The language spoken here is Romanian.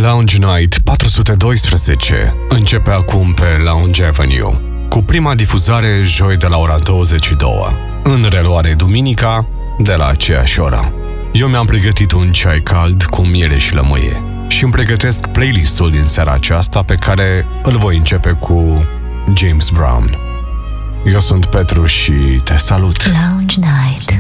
Lounge Night 412 începe acum pe Lounge Avenue, cu prima difuzare joi de la ora 22, în reluare duminica de la aceeași oră. Eu mi-am pregătit un ceai cald cu miere și lămâie și îmi pregătesc playlistul din seara aceasta, pe care îl voi începe cu James Brown. Eu sunt Petru și te salut! Lounge Night.